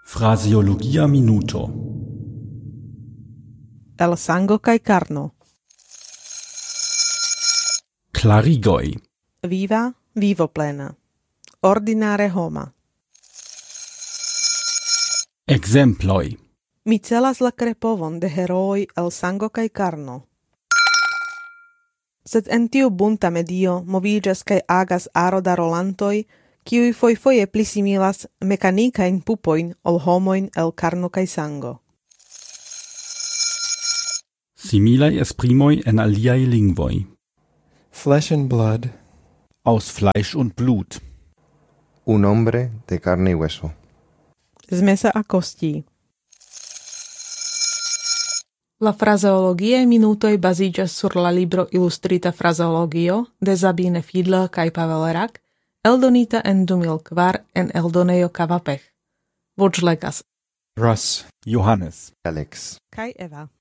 Fraseologia minuto. El sango kaj carno. Klarigoj. Viva, vivo plena. Ordinare homa. Ekzemploj. Mi celas la krepovon de herooj el sango kaj carno. Sed en tiu bunta medio moviĝas kaj agas aro da rolantoj, kiuj fojfoje pli similas mekanikajn pupojn ol homojn el carno kaj sango. Similaj esprimoj en aliaj lingvoj. Flesh and blood. Aus Fleisch und Blut. Un hombre de carne y hueso. Z mesa a kostí. La frazeologiae minutoj baziĝas sur la libro Ilustrita frazeologio de Sabine Fiedler kaj Pavel Rak, eldonita en 2004 en eldonejo Kavapech. Voĉlegas Russ, Johannes. Alex. kaj Eva.